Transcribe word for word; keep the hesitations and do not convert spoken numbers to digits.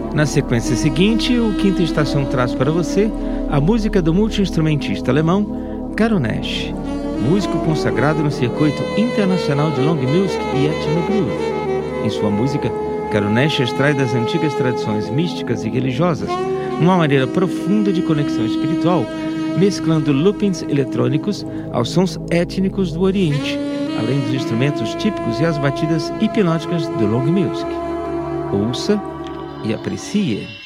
Na sequência seguinte, o Quinta Estação traz para você a música do multi-instrumentista alemão Caro Nash, músico consagrado no circuito internacional de long music e ethno groove. Em sua música, Caro Nash extrai das antigas tradições místicas e religiosas uma maneira profunda de conexão espiritual, mesclando loopings eletrônicos aos sons étnicos do Oriente, além dos instrumentos típicos e as batidas hipnóticas do long music. Ouça e aprecie.